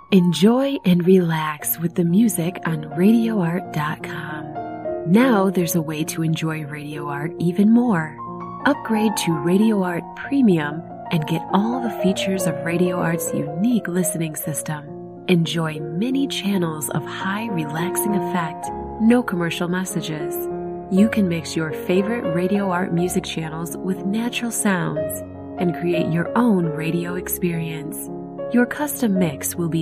Enjoy and relax with the music on RadioArt.com. Now there's a way to enjoy Radio Art even more. Upgrade to Radio Art Premium and get all the features of Radio Art's unique listening system. Enjoy many channels of high relaxing effect, no commercial messages. You can mix your favorite Radio Art music channels with natural sounds and create your own radio experience. Your custom mix will be